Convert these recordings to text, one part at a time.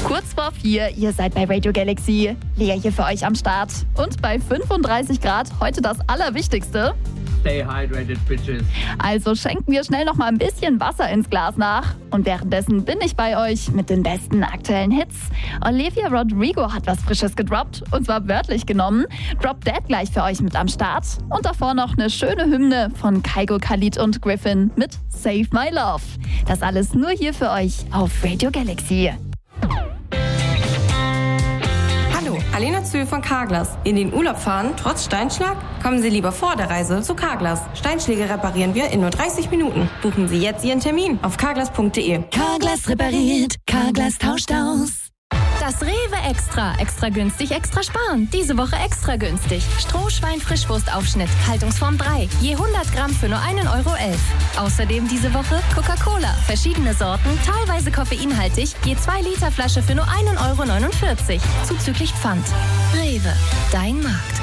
Kurz vor 4, ihr seid bei Radio Galaxy. Lea hier für euch am Start. Und bei 35 Grad heute das Allerwichtigste. Stay hydrated, bitches. Also schenken wir schnell noch mal ein bisschen Wasser ins Glas nach. Und währenddessen bin ich bei euch mit den besten aktuellen Hits. Olivia Rodrigo hat was Frisches gedroppt, und zwar wörtlich genommen. Drop Dead gleich für euch mit am Start. Und davor noch eine schöne Hymne von Kygo, Khalid und Griffin mit Save My Love. Das alles nur hier für euch auf Radio Galaxy. Hallo, Alena Zühl von Carglass. In den Urlaub fahren, trotz Steinschlag? Kommen Sie lieber vor der Reise zu Carglass. Steinschläge reparieren wir in nur 30 Minuten. Buchen Sie jetzt Ihren Termin auf carglass.de. Carglass repariert, Carglass tauscht aus. Das Rewe Extra. Extra günstig, extra sparen. Diese Woche extra günstig. Strohschwein-Frischwurstaufschnitt, Haltungsform 3. Je 100 Gramm für nur 1,11 €. Außerdem diese Woche Coca-Cola. Verschiedene Sorten, teilweise koffeinhaltig. Je 2 Liter Flasche für nur 1,49 €. Zuzüglich Pfand. Rewe, dein Markt.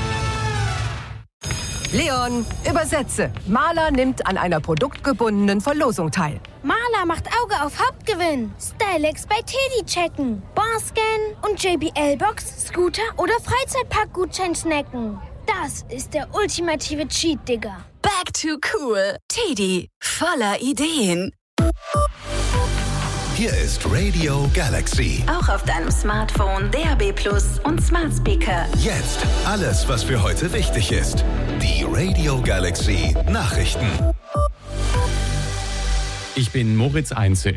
Leon, übersetze. Maler nimmt an einer produktgebundenen Verlosung teil. Maler macht Auge auf Hauptgewinn. Stylex bei Teddy checken. Barscan und JBL-Box, Scooter oder Freizeitpark-Gutschein snacken. Das ist der ultimative Cheat, Digga. Back to cool. Teddy, voller Ideen. Hier ist Radio Galaxy. Auch auf deinem Smartphone, DAB+ und Smart Speaker. Jetzt alles, was für heute wichtig ist. Die Radio Galaxy Nachrichten. Ich bin Moritz Einzel.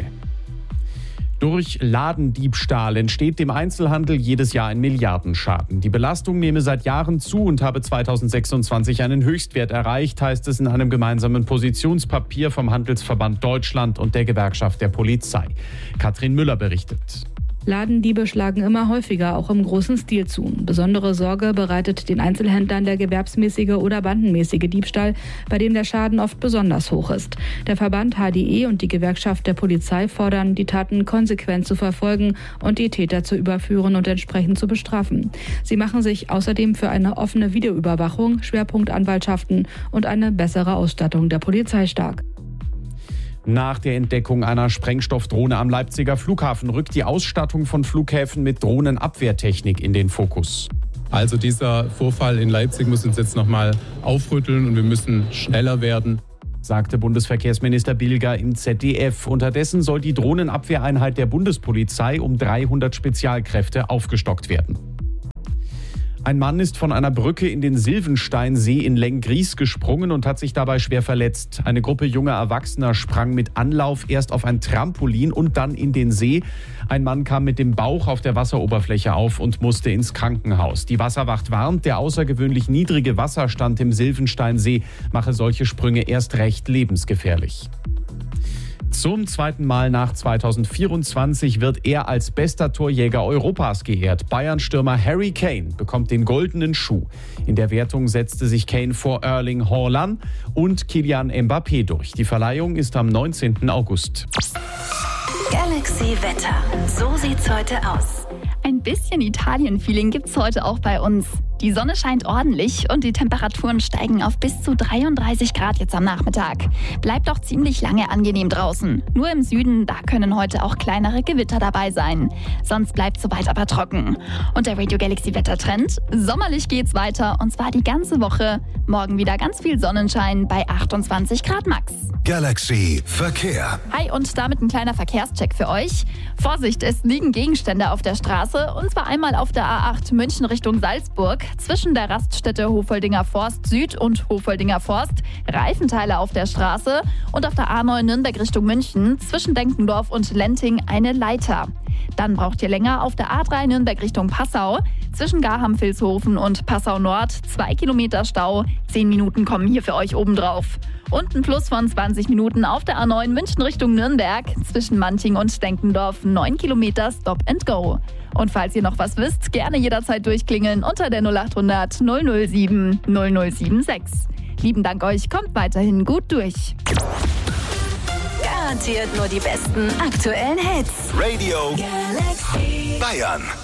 Durch Ladendiebstahl entsteht dem Einzelhandel jedes Jahr ein Milliardenschaden. Die Belastung nehme seit Jahren zu und habe 2026 einen Höchstwert erreicht, heißt es in einem gemeinsamen Positionspapier vom Handelsverband Deutschland und der Gewerkschaft der Polizei. Katrin Müller berichtet. Ladendiebe schlagen immer häufiger, auch im großen Stil zu. Besondere Sorge bereitet den Einzelhändlern der gewerbsmäßige oder bandenmäßige Diebstahl, bei dem der Schaden oft besonders hoch ist. Der Verband HDE und die Gewerkschaft der Polizei fordern, die Taten konsequent zu verfolgen und die Täter zu überführen und entsprechend zu bestrafen. Sie machen sich außerdem für eine offene Videoüberwachung, Schwerpunktanwaltschaften und eine bessere Ausstattung der Polizei stark. Nach der Entdeckung einer Sprengstoffdrohne am Leipziger Flughafen rückt die Ausstattung von Flughäfen mit Drohnenabwehrtechnik in den Fokus. Also dieser Vorfall in Leipzig muss uns jetzt nochmal aufrütteln und wir müssen schneller werden, sagte Bundesverkehrsminister Bilger im ZDF. Unterdessen soll die Drohnenabwehreinheit der Bundespolizei um 300 Spezialkräfte aufgestockt werden. Ein Mann ist von einer Brücke in den Silvensteinsee in Lenggries gesprungen und hat sich dabei schwer verletzt. Eine Gruppe junger Erwachsener sprang mit Anlauf erst auf ein Trampolin und dann in den See. Ein Mann kam mit dem Bauch auf der Wasseroberfläche auf und musste ins Krankenhaus. Die Wasserwacht warnt, der außergewöhnlich niedrige Wasserstand im Silvensteinsee mache solche Sprünge erst recht lebensgefährlich. Zum zweiten Mal nach 2024 wird er als bester Torjäger Europas geehrt. Bayern-Stürmer Harry Kane bekommt den goldenen Schuh. In der Wertung setzte sich Kane vor Erling Haaland und Kylian Mbappé durch. Die Verleihung ist am 19. August. Galaxy Wetter. So sieht's heute aus. Ein bisschen Italien-Feeling gibt's heute auch bei uns. Die Sonne scheint ordentlich und die Temperaturen steigen auf bis zu 33 Grad jetzt am Nachmittag. Bleibt auch ziemlich lange angenehm draußen. Nur im Süden, da können heute auch kleinere Gewitter dabei sein. Sonst bleibt soweit aber trocken. Und der Radio Galaxy Wettertrend? Sommerlich geht's weiter und zwar die ganze Woche. Morgen wieder ganz viel Sonnenschein bei 28 Grad max. Galaxy Verkehr. Hi und damit ein kleiner Verkehrscheck für euch. Vorsicht, es liegen Gegenstände auf der Straße und zwar einmal auf der A8 München Richtung Salzburg. Zwischen der Raststätte Hofoldinger Forst Süd und Hofoldinger Forst Reifenteile auf der Straße und auf der A9 Nürnberg Richtung München zwischen Denkendorf und Lenting eine Leiter. Dann braucht ihr länger auf der A3 Nürnberg Richtung Passau. Zwischen Garham-Vilshofen und Passau Nord 2 Kilometer Stau. 10 Minuten kommen hier für euch obendrauf. Und ein Plus von 20 Minuten auf der A9 München Richtung Nürnberg. Zwischen Manting und Denkendorf 9 Kilometer Stop and Go. Und falls ihr noch was wisst, gerne jederzeit durchklingeln unter der 0800 007 0076. Lieben Dank euch, kommt weiterhin gut durch. Garantiert nur die besten aktuellen Hits. Radio Galaxy. Bayern.